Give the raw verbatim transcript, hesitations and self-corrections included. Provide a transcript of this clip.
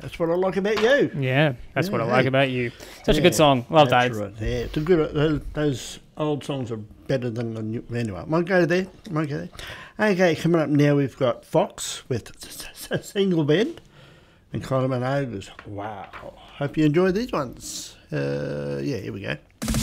That's what I like about you. Yeah, that's Yeah, what I hey. like about you. Such Yeah, a good song. Love that. that's right. Yeah, it's a good. Those, those old songs are better than the new. Anyway, might go there. Might go there. Okay, coming up now, we've got Fox with Single Bed and Kylie Minogue. Wow. Hope you enjoy these ones. Uh, yeah, here we go.